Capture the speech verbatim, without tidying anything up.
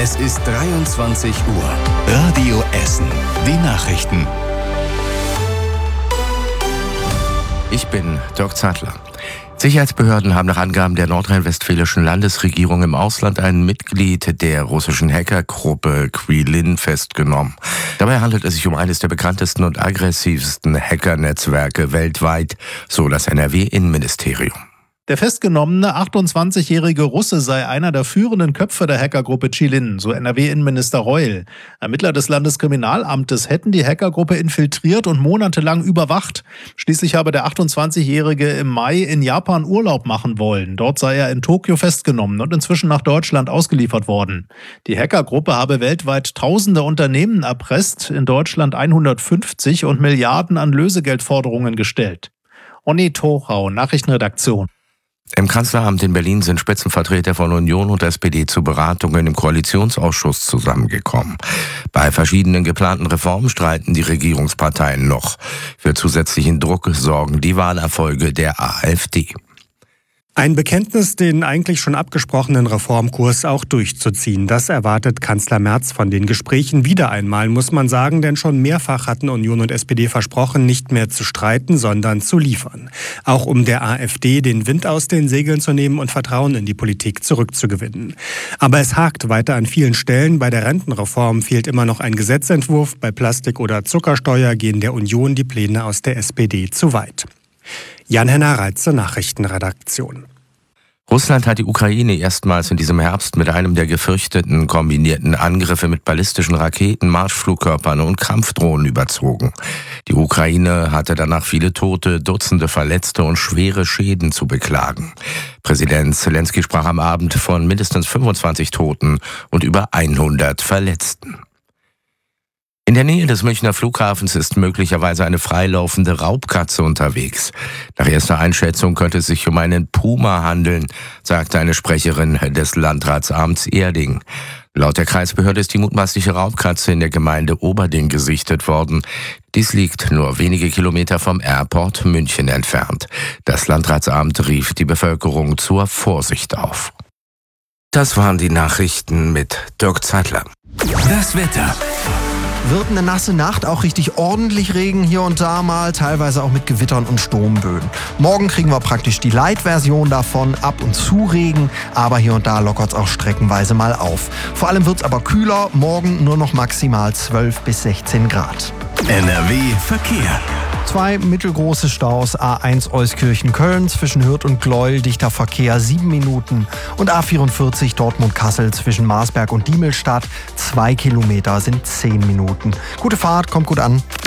Es ist dreiundzwanzig Uhr. Radio Essen. Die Nachrichten. Ich bin Dirk Zeitler. Sicherheitsbehörden haben nach Angaben der nordrhein-westfälischen Landesregierung im Ausland ein Mitglied der russischen Hackergruppe Krillin festgenommen. Dabei handelt es sich um eines der bekanntesten und aggressivsten Hackernetzwerke weltweit, so das N R W-Innenministerium. Der festgenommene achtundzwanzigjährige Russe sei einer der führenden Köpfe der Hackergruppe Krillin, so N R W-Innenminister Reul. Ermittler des Landeskriminalamtes hätten die Hackergruppe infiltriert und monatelang überwacht. Schließlich habe der achtundzwanzigjährige im Mai in Japan Urlaub machen wollen. Dort sei er in Tokio festgenommen und inzwischen nach Deutschland ausgeliefert worden. Die Hackergruppe habe weltweit tausende Unternehmen erpresst, in Deutschland hundertfünfzig und Milliarden an Lösegeldforderungen gestellt. Onni Tochau, Nachrichtenredaktion. Im Kanzleramt in Berlin sind Spitzenvertreter von Union und S P D zu Beratungen im Koalitionsausschuss zusammengekommen. Bei verschiedenen geplanten Reformen streiten die Regierungsparteien noch. Für zusätzlichen Druck sorgen die Wahlerfolge der AfD. Ein Bekenntnis, den eigentlich schon abgesprochenen Reformkurs auch durchzuziehen. Das erwartet Kanzler Merz von den Gesprächen wieder einmal, muss man sagen, denn schon mehrfach hatten Union und S P D versprochen, nicht mehr zu streiten, sondern zu liefern. Auch um der AfD den Wind aus den Segeln zu nehmen und Vertrauen in die Politik zurückzugewinnen. Aber es hakt weiter an vielen Stellen. Bei der Rentenreform fehlt immer noch ein Gesetzentwurf. Bei Plastik- oder Zuckersteuer gehen der Union die Pläne aus der S P D zu weit. Jan-Henner Reitze, Nachrichtenredaktion. Russland hat die Ukraine erstmals in diesem Herbst mit einem der gefürchteten kombinierten Angriffe mit ballistischen Raketen, Marschflugkörpern und Kampfdrohnen überzogen. Die Ukraine hatte danach viele Tote, Dutzende Verletzte und schwere Schäden zu beklagen. Präsident Zelensky sprach am Abend von mindestens fünfundzwanzig Toten und über hundert Verletzten. In der Nähe des Münchner Flughafens ist möglicherweise eine freilaufende Raubkatze unterwegs. Nach erster Einschätzung könnte es sich um einen Puma handeln, sagte eine Sprecherin des Landratsamts Erding. Laut der Kreisbehörde ist die mutmaßliche Raubkatze in der Gemeinde Oberding gesichtet worden. Dies liegt nur wenige Kilometer vom Airport München entfernt. Das Landratsamt rief die Bevölkerung zur Vorsicht auf. Das waren die Nachrichten mit Dirk Zeitler. Das Wetter. Wird eine nasse Nacht, auch richtig ordentlich Regen hier und da mal, teilweise auch mit Gewittern und Sturmböen. Morgen kriegen wir praktisch die Light-Version davon, ab und zu Regen, aber hier und da lockert es auch streckenweise mal auf. Vor allem wird es aber kühler, morgen nur noch maximal zwölf bis sechzehn Grad. N R W Verkehr. Zwei mittelgroße Staus, A eins Euskirchen-Köln zwischen Hürth und Gleuel, dichter Verkehr sieben Minuten und A vierundvierzig Dortmund-Kassel zwischen Marsberg und Diemelstadt, zwei Kilometer sind zehn Minuten. Gute Fahrt, kommt gut an.